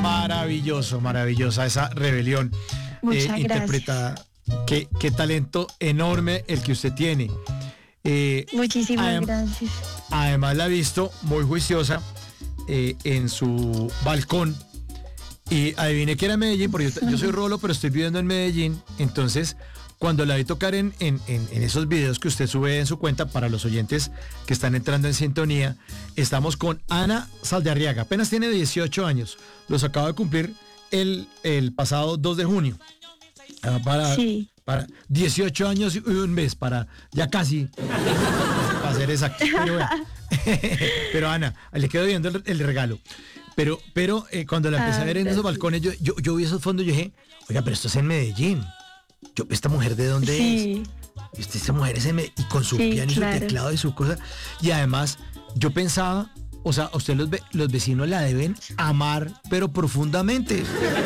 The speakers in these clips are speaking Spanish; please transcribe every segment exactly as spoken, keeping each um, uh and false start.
Maravilloso, maravillosa esa rebelión Muchas eh, gracias. interpretada. Qué, qué talento enorme el que usted tiene. Eh, Muchísimas adem- gracias. Además la he visto muy juiciosa eh, en su balcón. Y adiviné que era Medellín, porque yo, yo soy rolo, pero estoy viviendo en Medellín. Entonces, cuando la vi tocar en, en, en, en esos videos que usted sube en su cuenta, para los oyentes que están entrando en sintonía, estamos con Ana Saldarriaga. Apenas tiene dieciocho años. Los acaba de cumplir el, el pasado dos de junio. Ah, Para, Sí. para dieciocho años y un mes, para ya casi, para ser exacto. Pero, bueno. Pero Ana, le quedo viendo el, el regalo. Pero, pero eh, cuando la empecé Ah, a ver en esos gracias. balcones, yo, yo, yo vi esos fondos y yo dije, oiga, pero esto es en Medellín. Yo, ¿esta mujer de dónde Sí. es? Y usted, esta mujer es en Medellín, y con su Sí, piano y claro. su teclado y su cosa. Y además, yo pensaba, o sea, a usted los, ve- los vecinos la deben amar, pero profundamente.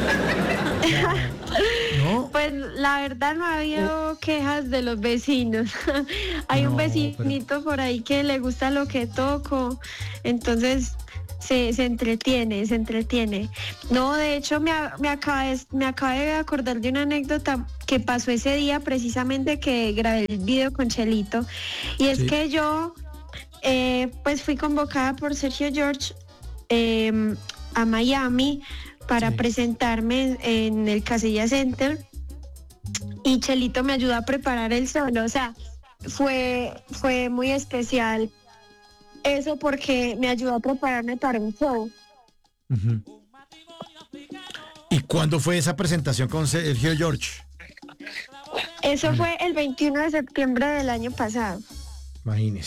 ¿No? Pues la verdad no ha habido quejas de los vecinos. Hay No, un pero- vecinito por ahí que le gusta lo que toco, entonces se, se entretiene, se entretiene. No, de hecho me, a- me, acabé, me acabé de acordar de una anécdota que pasó ese día precisamente que grabé el video con Chelito. Y es Sí. que yo eh, pues fui convocada por Sergio George eh, a Miami para Sí. presentarme en el Casilla Center y Chelito me ayudó a preparar el solo, o sea, fue, fue muy especial eso porque me ayudó a prepararme para un show. Ujú. ¿Y cuándo fue esa presentación con Sergio George? Eso fue el veintiuno de septiembre del año pasado. Imagínese.